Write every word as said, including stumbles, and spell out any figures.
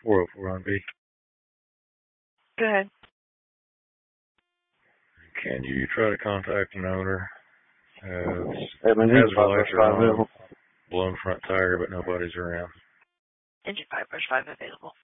four oh four on B. Go ahead. Can you try to contact an owner? Uh, Edmund, hazard lights are on, blown front tire, but nobody's around. Engine five push five available.